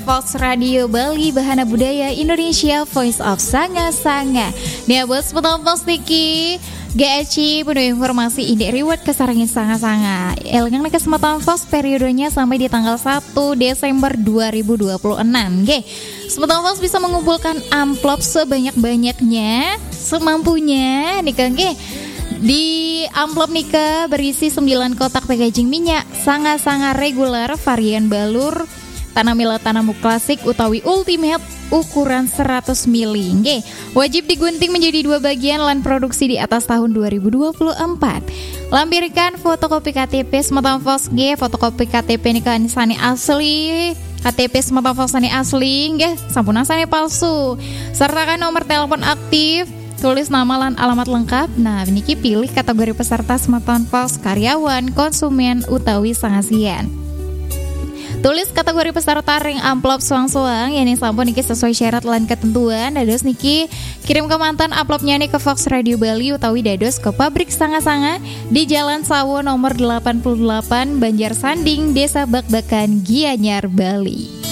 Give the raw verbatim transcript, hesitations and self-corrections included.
Fox Radio Bali, Bahana Budaya Indonesia, Voice of Sanga Sanga. Nih buat sepotong Fox Niki G H I penuh informasi indek reward kesarangin sanga-sanga. Elgang na kesempatan Fox periodenya sampai di tanggal satu Desember dua ribu dua puluh enam. Oke, Sepotong Fox bisa mengumpulkan amplop sebanyak-banyaknya, semampunya nih kan. Oke, di amplop Nika berisi sembilan kotak packaging minyak sanga-sanga reguler varian balur tanamila tanamu klasik utawi ultimate ukuran seratus mililiter. Wajib digunting menjadi dua bagian lan produksi di atas tahun dua ribu dua puluh empat. Lampirkan fotokopi K T P Sepotong Fox G, fotokopi K T P nika sani asli, K T P Sepotong Fox sani asli nggih, sampun sani palsu. Sertakan nomor telepon aktif, tulis nama lan alamat lengkap. Nah, niki pilih kategori peserta Sepotong Fox karyawan, konsumen utawi sangasian. Tulis kategori peserta ring amplop suang-suang yang sampun niki sesuai syarat lan ketentuan. Dados niki kirim ke mantan amplopnya nih ke Fox Radio Bali utawi dados ke pabrik sanga-sanga di Jalan Sawo nomor delapan puluh delapan Banjar Sanding, Desa Bakbakan, Gianyar, Bali.